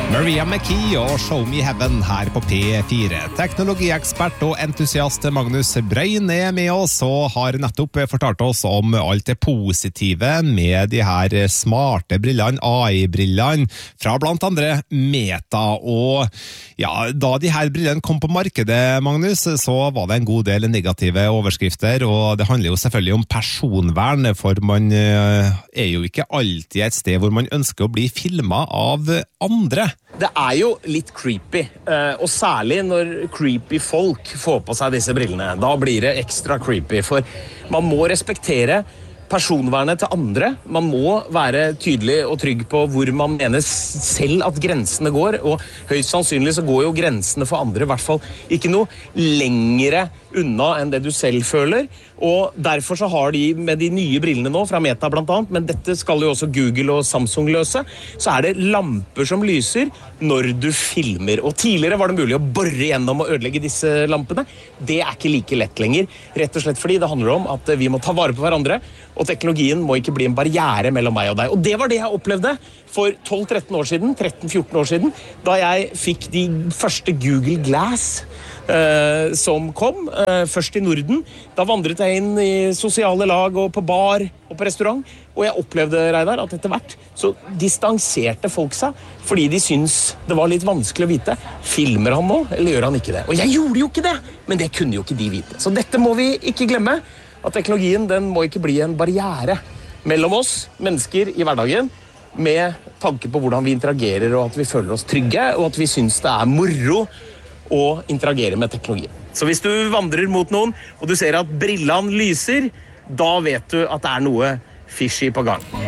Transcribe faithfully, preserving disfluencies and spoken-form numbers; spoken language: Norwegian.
Maria McKee og Show Me Heaven her på P fire. Teknologiekspert og entusiast Magnus Brøyn er med oss og har nettopp fortalt oss om alt det positive med de her smarte brillene, A I-brillene, fra blant andre Meta. Og ja, da de her brillene kom på markedet, Magnus, så var det en god del negative overskrifter, og det handler jo selvfølgelig om personvern, for man er jo ikke alltid et sted hvor man ønsker å bli filmet av andre. Det er jo litt creepy, og særlig når creepy folk får på seg disse brillene. Da blir det ekstra creepy, for man må respektere personvernet til andre. Man må være tydelig og trygg på hvor man mener selv at grensene går, og høyst sannsynlig så går jo grensene for andre i hvert fall ikke noe lengre unna enn det du selv føler, og derfor så har de med de nye brillene nå, fra Meta blant annet, men dette skal jo også Google og Samsung løse, så er det lamper som lyser når du filmer, og tidligere var det mulig å borre gjennom og ødelegge disse lampene. Det er ikke like lett lenger, rett og slett fordi det handler om at vi må ta vare på hverandre, og teknologien må ikke bli en barriere mellom meg og deg. Og det var det jeg opplevde for tolv tretten år siden, tretten fjorten år siden, da jeg fikk de første Google Glass Uh, som kom, uh, først i Norden. Da vandret jeg inn i sosiale lag og på bar og på restaurant, og jeg opplevde, Reidar, at etter hvert så distanserte folk seg, fordi de syns det var litt vanskelig å vite, filmer han nå, eller gjør han ikke det? Og jeg gjorde jo ikke det, men det kunne jo ikke de vite. Så dette må vi ikke glemme, at teknologien den må ikke bli en barriere mellom oss, mennesker i hverdagen, med tanke på hvordan vi interagerer, og at vi føler oss trygge, og at vi syns det er moro og interagere med teknologi. Så hvis du vandrer mot noen, og du ser at brillene lyser, da vet du at det er noe fishy på gang.